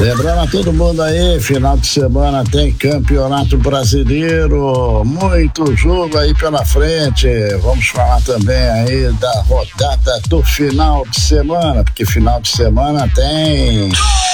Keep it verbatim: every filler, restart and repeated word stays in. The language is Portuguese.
Lembrando a todo mundo aí, final de semana tem Campeonato Brasileiro, muito jogo aí pela frente. Vamos falar também aí da rodada do final de semana, porque final de semana tem